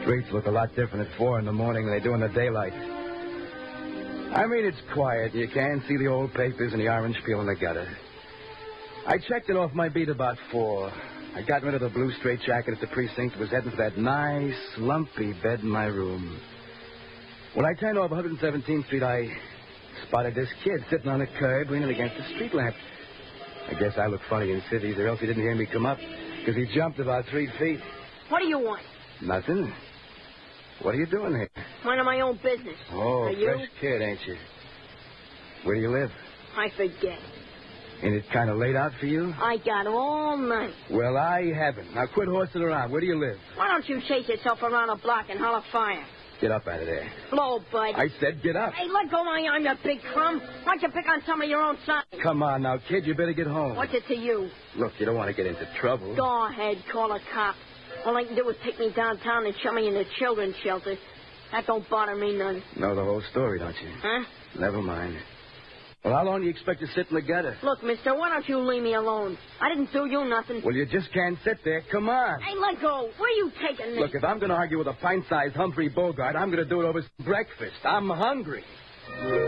Streets look a lot different at 4 in the morning than they do in the daylight. I mean, it's quiet. You can't see the old papers and the orange peel in the gutter. I checked it off my beat about 4. I got rid of the blue straitjacket at the precinct and was heading for that nice, lumpy bed in my room. When I turned off 117th Street, I spotted this kid sitting on a curb leaning against a street lamp. I guess I look funny in cities, or else he didn't hear me come up, because he jumped about 3 feet. What do you want? Nothing. What are you doing here? Minding my own business. Oh, Are you? fresh kid, ain't you? Where do you live? I forget. Ain't it kind of late out for you? I got all night. Well, I haven't. Now, quit horsing around. Where do you live? Why don't you chase yourself around a block and holler fire? Get up out of there. Blow, bud. I said get up. Hey, let go of my arm, you big crumb. Why don't you pick on some of your own size? Come on now, kid. You better get home. What's it to you? Look, you don't want to get into trouble. Go ahead, call a cop. All I can do is take me downtown and shove me in the children's shelter. That don't bother me none. Know the whole story, don't you? Huh? Never mind. Well, how long do you expect to sit in the gutter? Look, mister, why don't you leave me alone? I didn't do you nothing. Well, you just can't sit there. Come on. Hey, let go. Where are you taking me? Look, if I'm going to argue with a pint-sized Humphrey Bogart, I'm going to do it over some breakfast. I'm hungry.